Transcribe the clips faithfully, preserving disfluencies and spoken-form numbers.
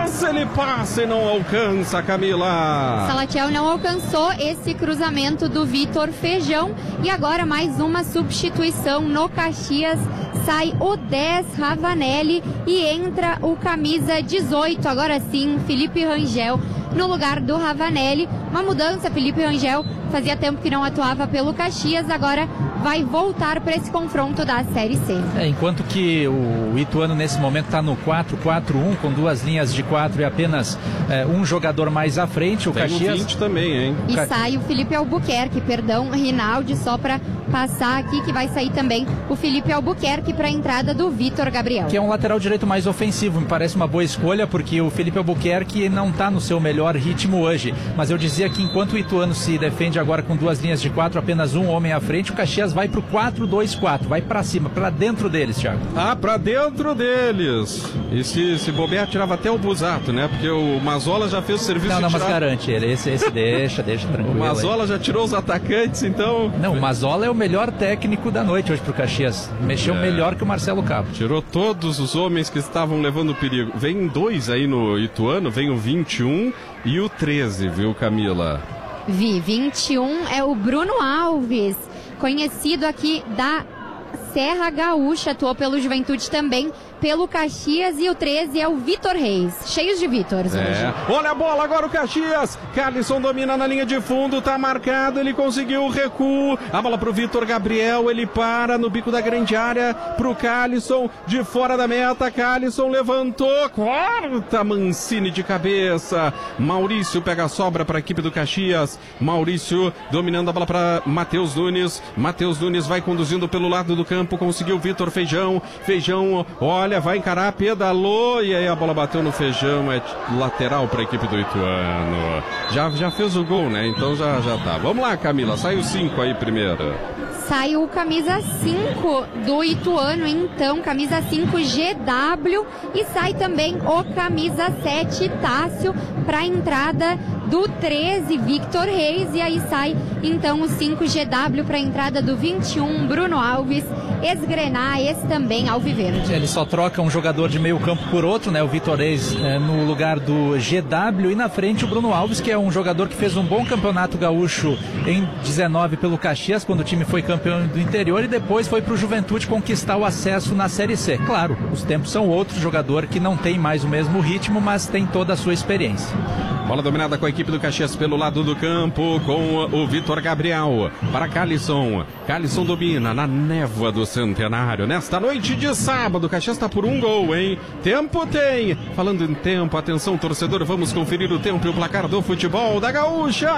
passa, ele passa e não alcança, Camila. Salatiel não alcançou esse cruzamento do Vitor Feijão. E agora mais uma substituição no Caxias. Sai o dez, Ravanelli, e entra o camisa dezoito, agora sim, Felipe Rangel, no lugar do Ravanelli. Uma mudança, Felipe Rangel fazia tempo que não atuava pelo Caxias, agora vai voltar para esse confronto da Série C. É, enquanto que o Ituano nesse momento está no quatro quatro um, com duas linhas de quatro e apenas é, um jogador mais à frente, o Tem Caxias... um vinte também, hein? E Ca... sai o Felipe Albuquerque, perdão, Rinaldi, só para passar aqui que vai sair também o Felipe Albuquerque para a entrada do Vitor Gabriel. Que é um lateral direito mais ofensivo, me parece uma boa escolha, porque o Felipe Albuquerque não está no seu melhor ritmo hoje. Mas eu dizia que enquanto o Ituano se defende agora com duas linhas de quatro, apenas um homem à frente, o Caxias vai pro quatro dois quatro, vai para cima, para dentro deles, Thiago. Ah, para dentro deles. E se, se bobear, tirava até o Busato, né? Porque o Mazola já fez o serviço Não, não, de mas tirar... garante ele, esse, esse deixa, deixa tranquilo. O Mazola aí já tirou os atacantes, então... Não, o Mazola é o melhor técnico da noite hoje pro Caxias. Mexeu é. melhor que o Marcelo Cabo. Tirou todos os homens que estavam levando perigo. Vem dois aí no Ituano, vem o vinte e um e o treze, viu, Camila? Vi, vinte e um é o Bruno Alves, conhecido aqui da Serra Gaúcha, atuou pelo Juventude também, pelo Caxias, e o treze é o Vitor Reis, cheios de Vitors é. hoje. Olha a bola agora, o Caxias, Carlisson domina na linha de fundo, tá marcado, ele conseguiu o recuo, a bola pro Vitor Gabriel, ele para no bico da grande área, pro Carlisson, de fora da meta, Carlisson levantou, corta Mancini de cabeça, Maurício pega a sobra para a equipe do Caxias, Maurício dominando a bola para Matheus Nunes, Matheus Nunes vai conduzindo pelo lado do campo, conseguiu Vitor Feijão, Feijão, olha, Olha, vai encarar, pedalou e aí a bola bateu no Feijão, é lateral para a equipe do Ituano. Já, já fez o gol, né? Então já, já tá. Vamos lá, Camila, sai o cinco aí primeiro. Sai o camisa cinco do Ituano, então, camisa cinco G W, e sai também o camisa sete Tássio para a entrada do treze Victor Reis, e aí sai então o cinco G W para a entrada do vinte e um Bruno Alves, ex-Grená, esse também Alviverde. Ele só troca um jogador de meio campo por outro, né? O Victor Reis é, no lugar do G W, e na frente o Bruno Alves, que é um jogador que fez um bom campeonato gaúcho em dezenove pelo Caxias, quando o time foi campeão do interior, e depois foi para o Juventude conquistar o acesso na Série C. Claro, os tempos são outros, jogador que não tem mais o mesmo ritmo, mas tem toda a sua experiência. Bola dominada com a equipe do Caxias pelo lado do campo, com o Vitor Gabriel para Carlisson. Carlisson domina na névoa do Centenário. Nesta noite de sábado, o Caxias está por um gol, hein? Tempo tem. Falando em tempo, atenção torcedor, vamos conferir o tempo e o placar do futebol da Gaúcha.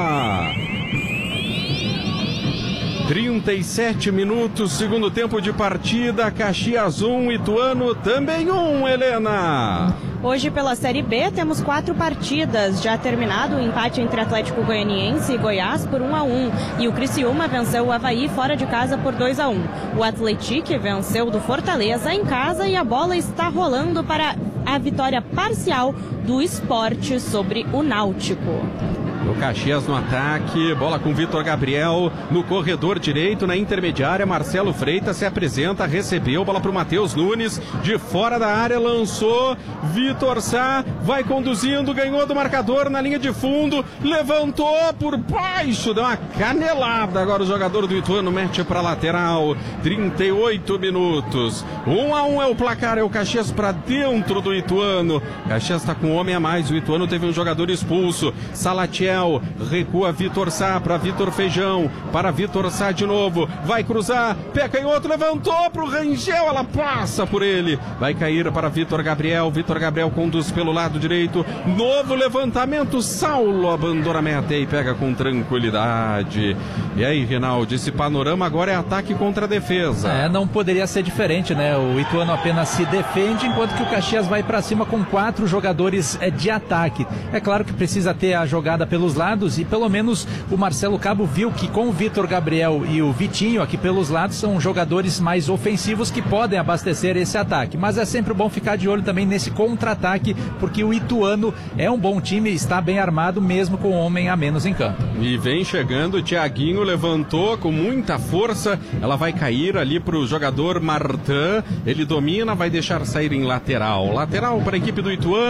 trinta e sete minutos, segundo tempo de partida, Caxias um, Ituano também um, Helena. Hoje pela Série B temos quatro partidas, já terminado o empate entre Atlético Goianiense e Goiás por um a um, e o Criciúma venceu o Avaí fora de casa por dois a um. O Atlético venceu do Fortaleza em casa e a bola está rolando para a vitória parcial do Sport sobre o Náutico. O Caxias no ataque, bola com Vitor Gabriel no corredor direito, na intermediária, Marcelo Freitas se apresenta, recebeu, bola para o Matheus Nunes, de fora da área, lançou, Vitor Sá vai conduzindo, ganhou do marcador na linha de fundo, levantou por baixo, deu uma canelada, agora o jogador do Ituano mete para lateral, trinta e oito minutos, um a um é o placar, é o Caxias para dentro do Ituano, Caxias está com um homem a mais, o Ituano teve um jogador expulso, Salatiel recua Vitor Sá para Vitor Feijão, para Vitor Sá de novo, vai cruzar, pé canhoto, levantou para o Rangel, ela passa por ele, vai cair para Vitor Gabriel, Vitor Gabriel conduz pelo lado direito, novo levantamento, Saulo abandona a meta e pega com tranquilidade. E aí, Rinaldi, esse panorama agora é ataque contra a defesa. É, não poderia ser diferente, né? O Ituano apenas se defende, enquanto que o Caxias vai para cima com quatro jogadores de ataque. É claro que precisa ter a jogada pelos lados, e pelo menos o Marcelo Cabo viu que com o Vitor Gabriel e o Vitinho aqui pelos lados são jogadores mais ofensivos que podem abastecer esse ataque, mas é sempre bom ficar de olho também nesse contra-ataque, porque o Ituano é um bom time, está bem armado mesmo com um homem a menos em campo. E vem chegando, o Thiaguinho levantou com muita força, ela vai cair ali para o jogador Martin, ele domina, vai deixar sair em lateral, lateral para a equipe do Ituano.